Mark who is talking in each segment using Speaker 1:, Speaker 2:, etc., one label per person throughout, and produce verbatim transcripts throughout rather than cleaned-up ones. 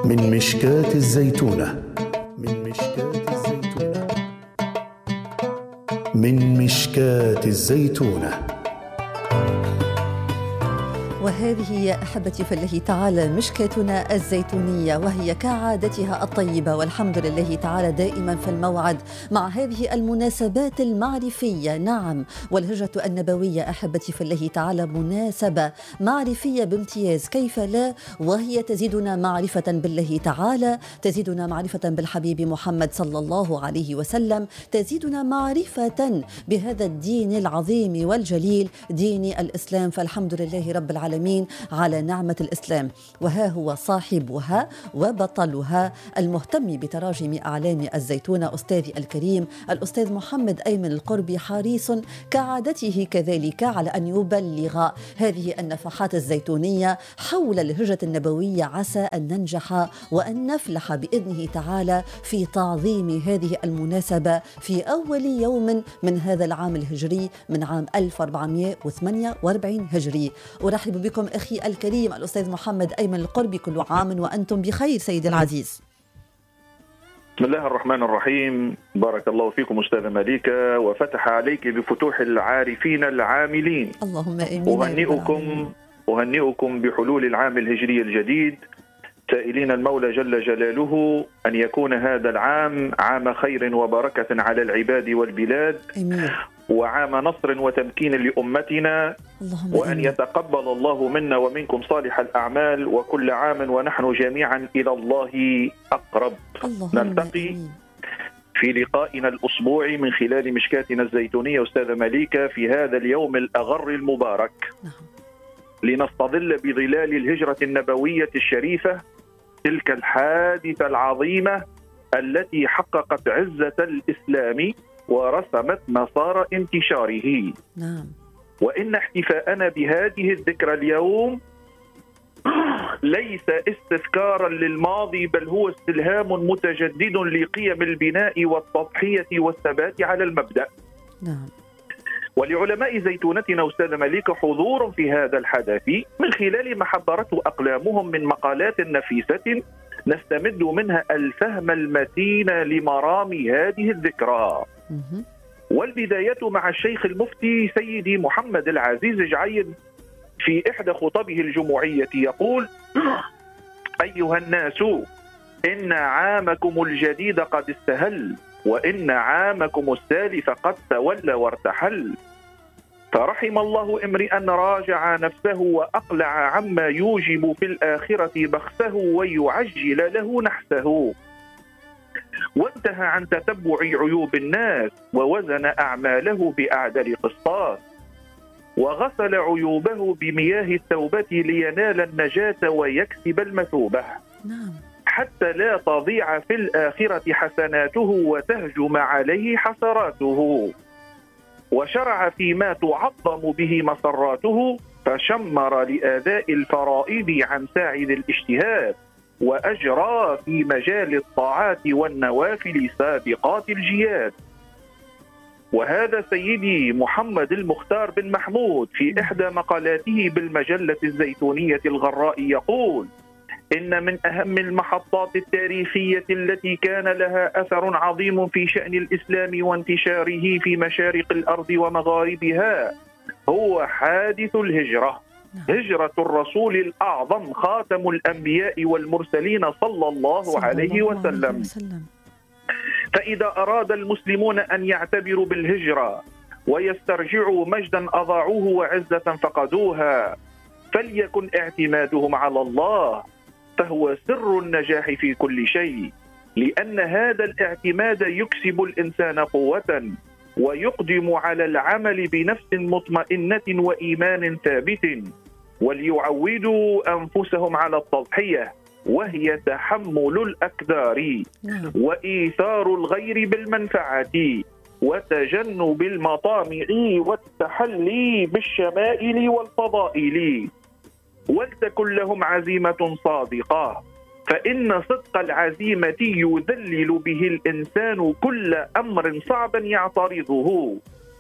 Speaker 1: من مشكاة الزيتونة من مشكاة الزيتونة من مشكاة الزيتونة.
Speaker 2: وهذه يا أحبتي في الله تعالى مشكاتنا الزيتونية، وهي كعادتها الطيبة والحمد لله تعالى دائما في الموعد مع هذه المناسبات المعرفية. نعم، والهجرة النبوية أحبتي في الله تعالى مناسبة معرفية بامتياز، كيف لا؟ وهي تزيدنا معرفة بالله تعالى، تزيدنا معرفة بالحبيب محمد صلى الله عليه وسلم، تزيدنا معرفة بهذا الدين العظيم والجليل دين الإسلام. فالحمد لله رب العالمين على نعمة الإسلام، وها هو صاحبها وبطلها المهتم بتراجم أعلام الزيتونة أستاذي الكريم الأستاذ محمد أيمن القربي، حريص كعادته كذلك على أن يبلغ هذه النفحات الزيتونية حول الهجرة النبوية، عسى أن ننجح وأن نفلح بإذنه تعالى في تعظيم هذه المناسبة في أول يوم من هذا العام الهجري من عام ألف وأربعمائة وثمانية وأربعين هجري. أرحب بكم أخي الكريم الأستاذ محمد أيمن القربي، كل عام وأنتم بخير سيدي العزيز.
Speaker 3: بسم الله الرحمن الرحيم، بارك الله فيكم أستاذة مليكة وفتح عليك بفتوح العارفين العاملين.
Speaker 2: اللهم آمين.
Speaker 3: أهنئكم أهنئكم بحلول العام الهجري الجديد، سائلين المولى جل جلاله أن يكون هذا العام عام خير وبركة على العباد والبلاد.
Speaker 2: آمين.
Speaker 3: وعام نصر وتمكين لأمتنا، وأن يتقبل الله منا ومنكم صالح الأعمال، وكل عام ونحن جميعا إلى الله أقرب. نلتقي في لقائنا الأسبوعي من خلال مشكاتنا الزيتونية أستاذة مليكة في هذا اليوم الأغر المبارك، لنستظل بظلال الهجرة النبوية الشريفة، تلك الحادثة العظيمة التي حققت عزة الإسلام ورسمت مسار انتشاره.
Speaker 2: نعم.
Speaker 3: وإن احتفاءنا بهذه الذكرى اليوم ليس استذكارا للماضي، بل هو استلهام متجدد لقيم البناء والتضحية والثبات على المبدأ.
Speaker 2: نعم.
Speaker 3: ولعلماء زيتونتنا أستاذ مليكة حضور في هذا الحدث من خلال ما حضرته أقلامهم من مقالات نفيسة نستمد منها الفهم المتين لمرام هذه الذكرى. والبداية مع الشيخ المفتي سيدي محمد العزيز جعيد في إحدى خطبه الجمعية يقول: أيها الناس، إن عامكم الجديد قد استهل، وإن عامكم السالف قد تولى وارتحل، فرحم الله امرئا راجع نفسه وأقلع عما يوجب في الآخرة بخسه ويعجل له نحسه، وانتهى عن تتبع عيوب الناس ووزن أعماله بأعدل قسطاس، وغسل عيوبه بمياه التوبة لينال النجاة ويكسب المثوبة.
Speaker 2: نعم.
Speaker 3: حتى لا تضيع في الآخرة حسناته وتهجم عليه حسراته، وشرع فيما تعظم به مسراته، فشمر لأداء الفرائض عن ساعد الاجتهاد، وأجرى في مجال الطاعات والنوافل سابقات الجياد. وهذا سيدي محمد المختار بن محمود في إحدى مقالاته بالمجلة الزيتونية الغراء يقول: إن من أهم المحطات التاريخية التي كان لها أثر عظيم في شأن الإسلام وانتشاره في مشارق الأرض ومغاربها هو حادث الهجرة، هجرة الرسول الأعظم خاتم الأنبياء والمرسلين صلى الله عليه وسلم. فإذا أراد المسلمون أن يعتبروا بالهجرة ويسترجعوا مجدا أضاعوه وعزة فقدوها، فليكن اعتمادهم على الله، فهو سر النجاح في كل شيء، لأن هذا الاعتماد يكسب الإنسان قوة ويقدم على العمل بنفس مطمئنة وإيمان ثابت، وليعودوا أنفسهم على التضحية، وهي تحمل الأكدار وإيثار الغير بالمنفعة وتجنب المطامع والتحلي بالشمائل والفضائل. ولتكن لهم عزيمة صادقة، فإن صدق العزيمة يذلل به الإنسان كل أمر صعب يعترضه،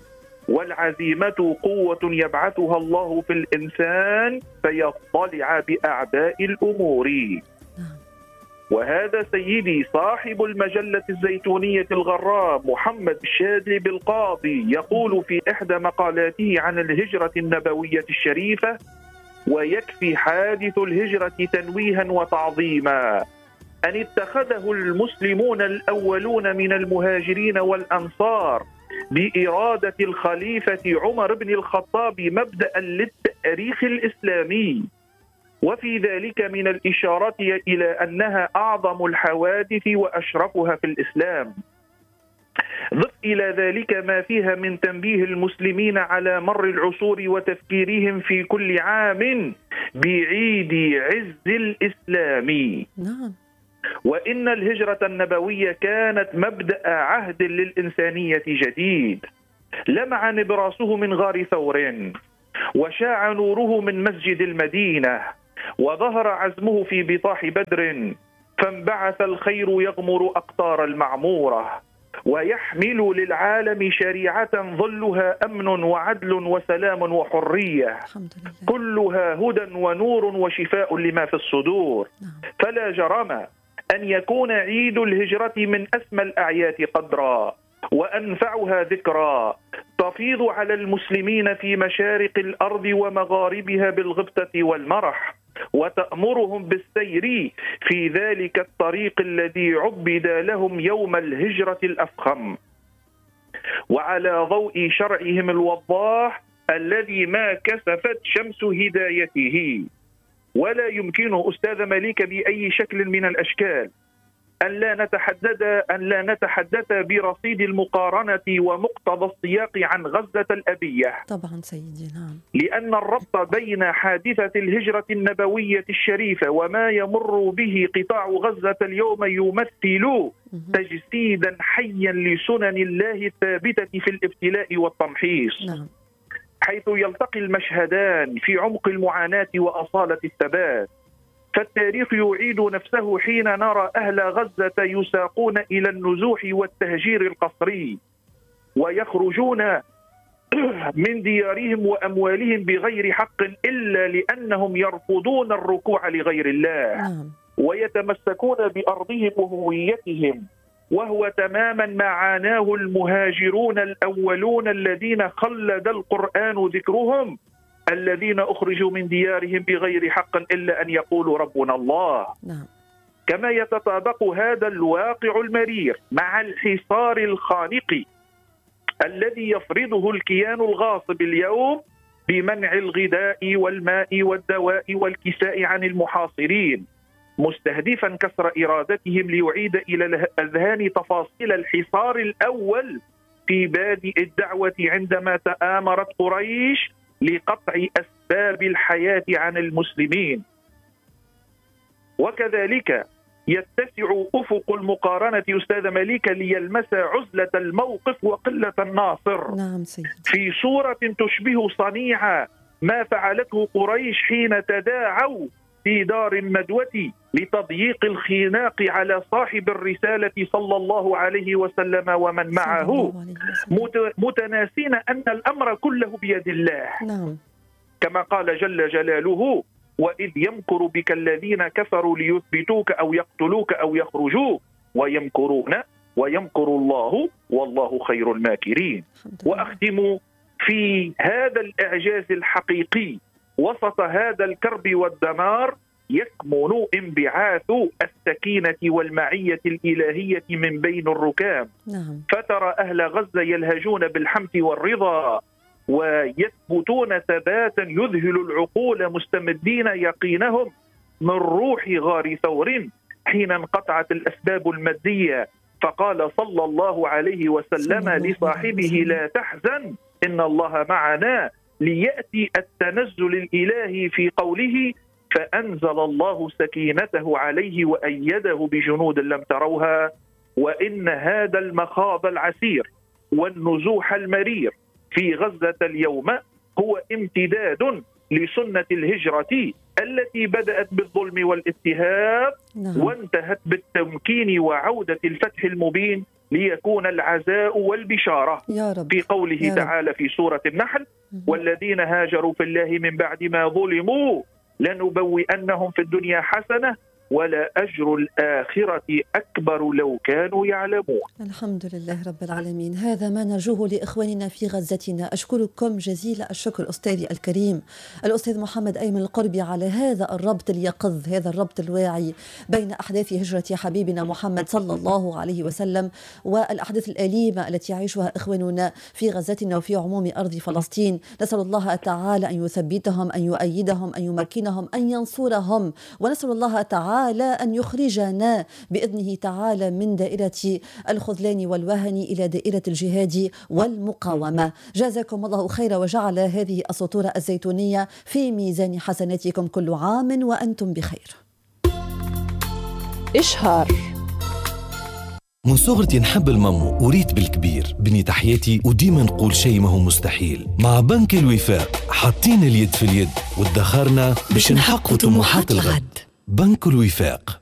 Speaker 3: والعزيمة قوة يبعثها الله في الإنسان فيطلع بأعداء الأمور. وهذا سيدي صاحب المجلة الزيتونية الغراء محمد الشاذلي بالقاضي يقول في إحدى مقالاته عن الهجرة النبوية الشريفة: ويكفي حادث الهجرة تنويها وتعظيما أن اتخذه المسلمون الأولون من المهاجرين والأنصار بإرادة الخليفة عمر بن الخطاب مبدأ للتاريخ الإسلامي، وفي ذلك من الإشارة إلى أنها أعظم الحوادث وأشرفها في الإسلام. ضف إلى ذلك ما فيها من تنبيه المسلمين على مر العصور وتفكيرهم في كل عام بعيد عز الإسلام.
Speaker 2: نعم.
Speaker 3: وإن الهجرة النبوية كانت مبدأ عهد للإنسانية جديد، لمع نبراسه من غار ثور، وشاع نوره من مسجد المدينة، وظهر عزمه في بطاح بدر، فانبعث الخير يغمر أقطار المعمورة، ويحمل للعالم شريعة ظلها أمن وعدل وسلام وحرية، كلها هدى ونور وشفاء لما في الصدور. فلا جرم أن يكون عيد الهجرة من أسمى الأعياد قدرا وأنفعها ذكرا، تفيض على المسلمين في مشارق الأرض ومغاربها بالغبطة والمرح، وتأمرهم بالسير في ذلك الطريق الذي عبد لهم يوم الهجرة الأفخم، وعلى ضوء شرعهم الوضاح الذي ما كسفت شمس هدايته. ولا يمكن أستاذ مليك بأي شكل من الأشكال أن لا نتحدث أن لا نتحدث برصيد المقارنة ومقتضى السياق عن غزة الأبية.
Speaker 2: طبعا سيدي. نعم.
Speaker 3: لأن الربط بين حادثة الهجرة النبوية الشريفة وما يمر به قطاع غزة اليوم يمثل تجسيدا حيا لسنن الله الثابتة في الابتلاء والتمحيص.
Speaker 2: نعم.
Speaker 3: حيث يلتقي المشهدان في عمق المعاناة وأصالة الثبات. فالتاريخ يعيد نفسه حين نرى أهل غزة يساقون إلى النزوح والتهجير القسري، ويخرجون من ديارهم وأموالهم بغير حق إلا لأنهم يرفضون الركوع لغير الله، ويتمسكون بأرضهم وهويتهم، وهو تماما ما عاناه المهاجرون الأولون الذين خلد القرآن ذكرهم، الذين أخرجوا من ديارهم بغير حق إلا أن يقولوا ربنا الله.
Speaker 2: نعم.
Speaker 3: كما يتطابق هذا الواقع المرير مع الحصار الخانق الذي يفرضه الكيان الغاصب اليوم بمنع الغذاء والماء والدواء والكساء عن المحاصرين، مستهدفا كسر إرادتهم ليعيد إلى الأذهان تفاصيل الحصار الأول في بادئ الدعوة عندما تآمرت قريش لقطع أسباب الحياة عن المسلمين. وكذلك يتسع أفق المقارنة أستاذ مليك ليلمس عزلة الموقف وقلة الناصر.
Speaker 2: نعم سيدي.
Speaker 3: في صورة تشبه صنيعة ما فعلته قريش حين تداعوا في دار الندوة لتضييق الخناق على صاحب الرسالة صلى الله عليه وسلم ومن معه، متناسين أن الأمر كله بيد الله.
Speaker 2: نعم.
Speaker 3: كما قال جل جلاله: وإذ يمكر بك الذين كفروا ليثبتوك أو يقتلوك أو يخرجوك ويمكرون ويمكر الله والله خير الماكرين. وأختم في هذا الإعجاز الحقيقي وسط هذا الكرب والدمار يكمن انبعاث السكينة والمعية الإلهية من بين الركام.
Speaker 2: نعم.
Speaker 3: فترى أهل غزة يلهجون بالحمد والرضا ويثبتون ثباتا يذهل العقول، مستمدين يقينهم من روح غار ثور حين انقطعت الأسباب المادية، فقال صلى الله عليه وسلم لصاحبه: لا تحزن إن الله معنا، ليأتي التنزل الإلهي في قوله: فأنزل الله سكينته عليه وأيده بجنود لم تروها. وإن هذا المخاض العسير والنزوح المرير في غزة اليوم هو امتداد لسنة الهجرة التي بدأت بالظلم والاضطهاد وانتهت بالتمكين وعودة الفتح المبين ليكون العزاء والبشارة
Speaker 2: يا رب.
Speaker 3: في قوله
Speaker 2: يا
Speaker 3: تعالى في سورة النحل: والذين هاجروا في الله من بعد ما ظلموا لنبوئنهم في الدنيا حسنة ولا أجر الآخرة أكبر لو كانوا يعلمون.
Speaker 2: الحمد لله رب العالمين. هذا ما نرجوه لإخواننا في غزتنا. أشكركم جزيل الشكر أستاذي الكريم الأستاذ محمد أيمن القربي على هذا الربط اليقظ، هذا الربط الواعي بين أحداث هجرة حبيبنا محمد صلى الله عليه وسلم والأحداث الأليمة التي يعيشها إخواننا في غزتنا وفي عموم أرض فلسطين. نسأل الله تعالى أن يثبتهم، أن يؤيدهم، أن يمكنهم، أن ينصرهم، ونسأل الله تعالى أن يخرجنا بإذنه تعالى من دائرة الخذلان والوهن إلى دائرة الجهاد والمقاومة. جزاكم الله خيرا وجعل هذه السطور الزيتونية في ميزان حسناتكم كل عام وأنتم بخير.
Speaker 4: إشهار.
Speaker 5: من صغرتي نحب المامو وريت بالكبير. بنيت حياتي وديما نقول شيء ما هو مستحيل. مع بنك الوفاق حاطين اليد في اليد وادخرنا باش نحققوا طموحات الغد. بنك الوفاق.